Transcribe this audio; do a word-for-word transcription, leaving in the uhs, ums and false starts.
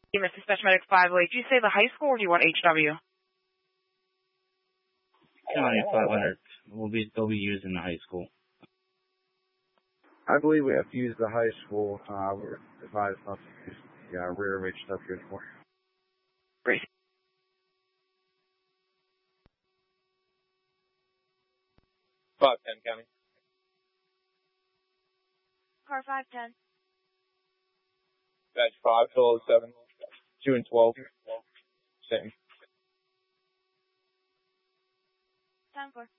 Miss Dispatch Medic five oh eight. Do you say the high school or do you want H W? County five hundred. We'll be, they'll be used in the high school. I believe we have to use the high school. Uh, we're advised not to use the uh, rear of H W anymore. Great. five ten County. Car five ten. Badge five, Phil seven. two and twelve. Same. Time for.